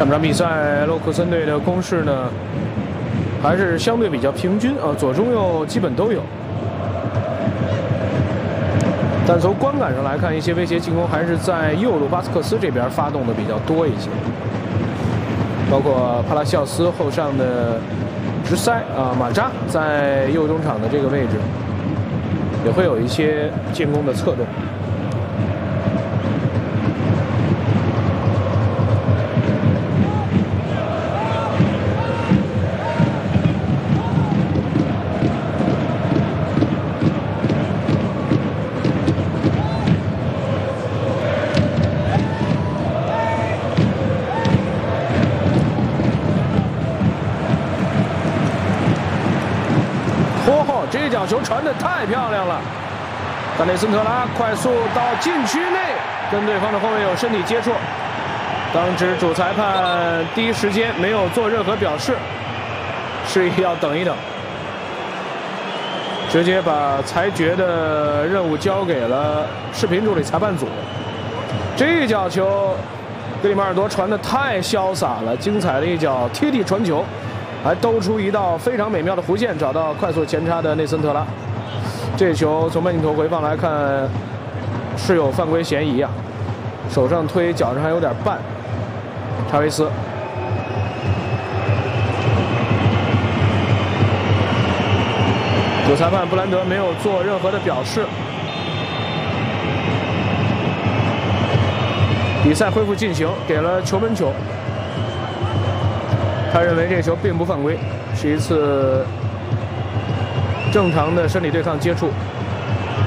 上场比赛，勒库森队的攻势呢，还是相对比较平均啊，左中右基本都有。但从观感上来看，一些威胁进攻还是在右路巴斯克斯这边发动的比较多一些，包括帕拉西奥斯后上的直塞啊，马扎在右中场的这个位置也会有一些进攻的策动。 这脚球传得太漂亮了，但内森特拉快速到禁区内，跟对方的后卫有身体接触。当时主裁判第一时间没有做任何表示，示意要等一等，直接把裁决的任务交给了视频助理裁判组。这脚球，格里马尔多传得太潇洒了，精彩的一脚贴地传球。 还兜出一道非常美妙的弧线，找到快速前插的内森特拉。这球从慢镜头回放来看是有犯规嫌疑啊，手上推，脚上还有点绊。查韦斯，主裁判布兰德没有做任何的表示。比赛恢复进行，给了球门球。 他认为这球并不犯规，是一次正常的身体对抗接触。